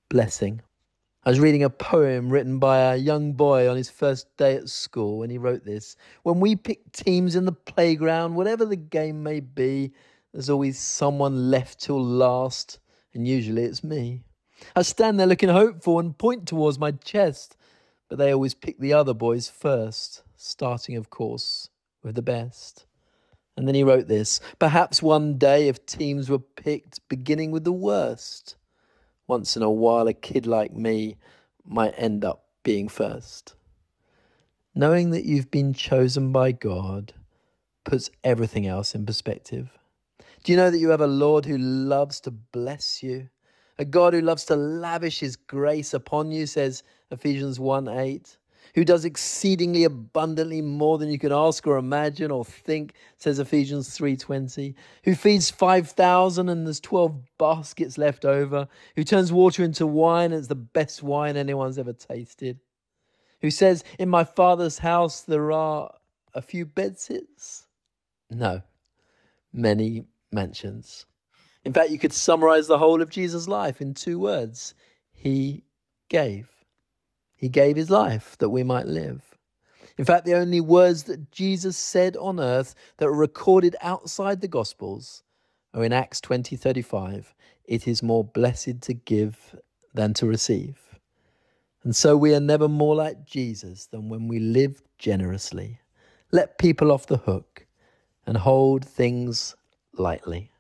blessing. I was reading a poem written by a young boy on his first day at school, and he wrote this: "When we pick teams in the playground, whatever the game may be, there's always someone left till last, and usually it's me. I stand there looking hopeful and point towards my chest, but they always pick the other boys first, starting, of course, with the best." And then he wrote this: "Perhaps one day if teams were picked beginning with the worst, once in a while a kid like me might end up being first." Knowing that you've been chosen by God puts everything else in perspective. Do you know that you have a Lord who loves to bless you? A God who loves to lavish his grace upon you, says Ephesians 1:8. Who does exceedingly abundantly more than you can ask or imagine or think, says Ephesians 3:20. Who feeds 5,000 and there's 12 baskets left over. Who turns water into wine and it's the best wine anyone's ever tasted. Who says, "In my Father's house there are a few bedsits." No, many mansions. In fact, you could summarize the whole of Jesus' life in 2 words. He gave. He gave his life that we might live. In fact, the only words that Jesus said on earth that are recorded outside the Gospels are in Acts 20:35. It is more blessed to give than to receive. And so we are never more like Jesus than when we live generously, let people off the hook, and hold things lightly.